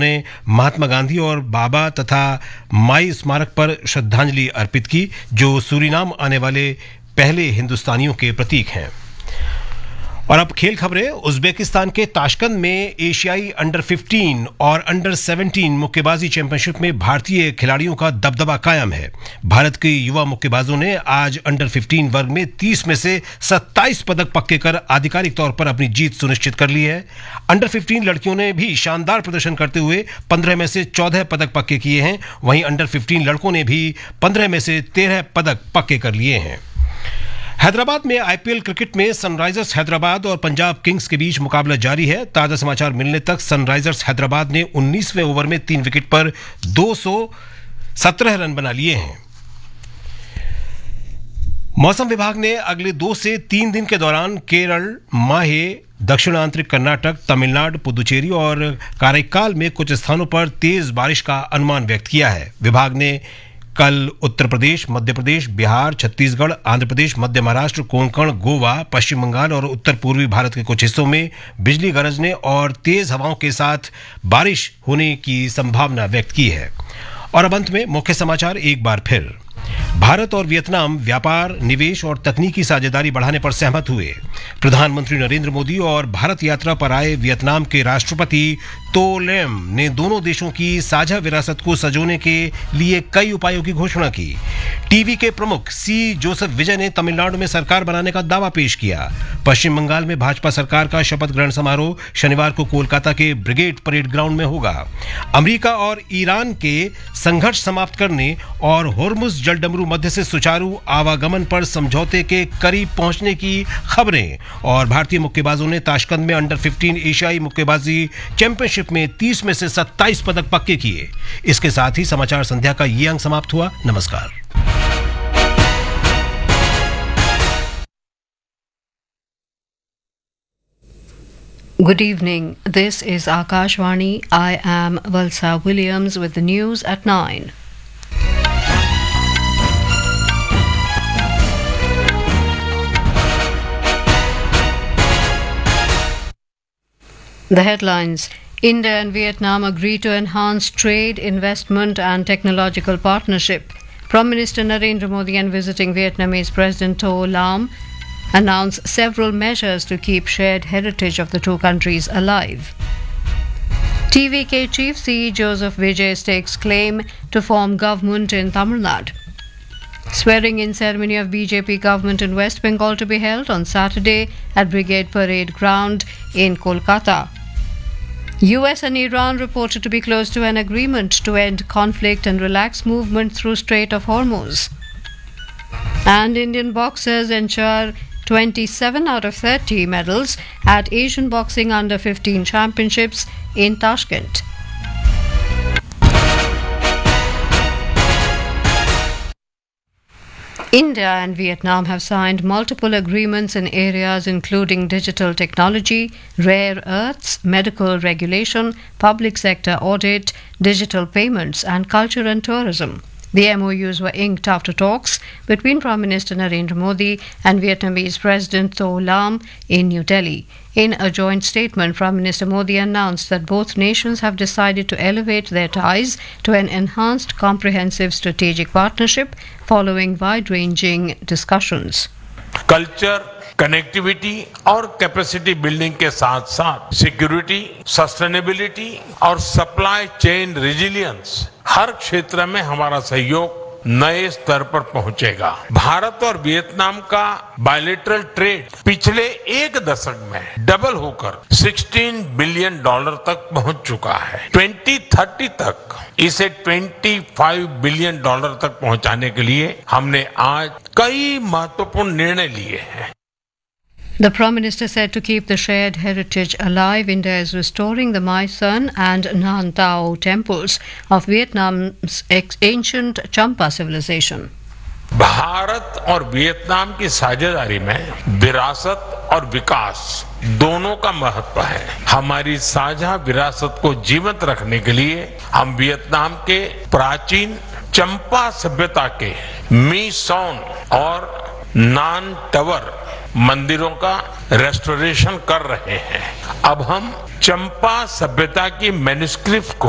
ने महात्मा गांधी और बाबा तथा माई स्मारक पर श्रद्धांजलि अर्पित की, जो सूरीनाम आने वाले पहले हिंदुस्तानियों के प्रतीक हैं। और अब खेल खबरें। उज्बेकिस्तान के ताशकंद में एशियाई अंडर 15 और अंडर 17 मुक्केबाजी चैंपियनशिप में भारतीय खिलाड़ियों का दबदबा कायम है। भारत के युवा मुक्केबाजों ने आज अंडर 15 वर्ग में 30 में से 27 पदक पक्के कर आधिकारिक तौर पर अपनी जीत सुनिश्चित कर ली है। अंडर 15 लड़कियों ने भी शानदार प्रदर्शन करते हुए 15 में से 14 पदक पक्के किए हैं। वहीं अंडर 15 लड़कों ने भी 15 में से 13 पदक पक्के कर लिए हैं। हैदराबाद में आईपीएल क्रिकेट में सनराइजर्स हैदराबाद और पंजाब किंग्स के बीच मुकाबला जारी है। ताजा समाचार मिलने तक सनराइजर्स हैदराबाद ने 19वें ओवर में 3 विकेट पर 217 रन बना लिए हैं। मौसम विभाग ने अगले 2 से 3 दिन के दौरान केरल, माहे, दक्षिण आंतरिक कर्नाटक, तमिलनाडु, पुदुचेरी और काराइकाल में कुछ स्थानों पर तेज बारिश का अनुमान व्यक्त किया है। विभाग ने कल उत्तर प्रदेश, मध्य प्रदेश, बिहार, छत्तीसगढ़, आंध्र प्रदेश, मध्य महाराष्ट्र, कोंकण, गोवा, पश्चिम बंगाल और उत्तर पूर्वी भारत के कुछ हिस्सों में बिजली गरजने और तेज हवाओं के साथ बारिश होने की संभावना व्यक्त की है। और अब अंत में मुख्य समाचार एक बार फिर। भारत और वियतनाम व्यापार, निवेश और तकनीकी साझेदारी बढ़ाने पर सहमत हुए। प्रधानमंत्री नरेंद्र मोदी और भारत यात्रा पर आए वियतनाम के राष्ट्रपति तो लैम ने दोनों देशों की साझा विरासत को संजोने के लिए कई उपायों की घोषणा की। टीवी के प्रमुख सी जोसेफ विजय ने तमिलनाडु में सरकार बनाने का दावा पेश किया। पश्चिम बंगाल में भाजपा सरकार का शपथ ग्रहण समारोह शनिवार को कोलकाता के ब्रिगेड परेड ग्राउंड में होगा। अमेरिका और ईरान के संघर्ष समाप्त करने और होर्मुज जलडमरू मध्य से सुचारू आवागमन पर समझौते के करीब पहुंचने की खबरें। और भारतीय मुक्केबाजों ने ताशकंद में अंडर 15 एशियाई मुक्केबाजी चैंपियनशिप में 30 में से 27 पदक पक्के किए। इसके साथ ही समाचार संध्या का ये अंक समाप्त हुआ। नमस्कार। Good evening. This is Akashvani. I am Valsa Williams with the news at 9. The headlines. India and Vietnam agree to enhance trade, investment and technological partnership. Prime Minister Narendra Modi and visiting Vietnamese President To Lam announced several measures to keep shared heritage of the two countries alive. TVK Chief C. Joseph Vijay stakes claim to form government in Tamil Nadu. Swearing-in ceremony of BJP government in West Bengal to be held on Saturday at Brigade Parade Ground in Kolkata. US and Iran reported to be close to an agreement to end conflict and relax movement through Strait of Hormuz. And Indian boxers ensure 27 out of 30 medals at Asian Boxing Under 15 Championships in Tashkent. India and Vietnam have signed multiple agreements in areas including digital technology, rare earths, medical regulation, public sector audit, digital payments, and culture and tourism. The MOUs were inked after talks between Prime Minister Narendra Modi and Vietnamese President To Lam in New Delhi. In a joint statement, Prime Minister Modi announced that both nations have decided to elevate their ties to an enhanced comprehensive strategic partnership following wide-ranging discussions. Culture, connectivity और capacity building के साथ साथ security, sustainability और supply chain resilience हर क्षेत्र में हमारा सहयोग नए स्तर पर पहुंचेगा। भारत और वियतनाम का बायलैटरल ट्रेड पिछले एक दशक में डबल होकर $16 बिलियन तक पहुंच चुका है। 2030 तक इसे $25 बिलियन तक पहुंचाने के लिए हमने आज कई महत्वपूर्ण निर्णय लिए हैं। The Prime Minister said to keep the shared heritage alive, India is restoring the Mai Son and Nan Tao temples of Vietnam's ancient Champa civilization. Bharat और वियतनाम की साझेदारी में विरासत और विकास दोनों का महत्व है। हमारी साझा विरासत को जीवंत रखने के लिए हम वियतनाम के प्राचीन चंपा सभ्यता के मी सॉन और नान टावर मंदिरों का रेस्टोरेशन कर रहे हैं। अब हम चंपा सभ्यता की मैन्युस्क्रिप्ट को